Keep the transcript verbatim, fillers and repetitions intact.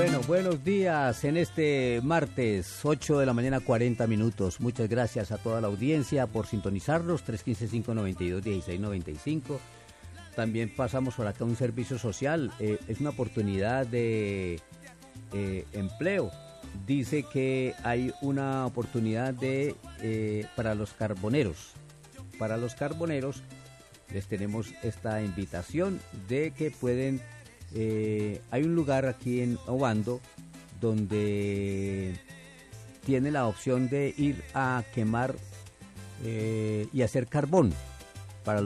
Bueno, buenos días en este martes, ocho de la mañana, cuarenta minutos. Muchas gracias a toda la audiencia por sintonizarnos, tres uno cinco, cinco nueve dos, uno seis nueve cinco. También pasamos por acá un servicio social, eh, es una oportunidad de eh, empleo. Dice que hay una oportunidad de eh, para los carboneros. Para los carboneros les tenemos esta invitación de que pueden... Eh, hay un lugar aquí en Obando donde tiene la opción de ir a quemar eh, y hacer carbón.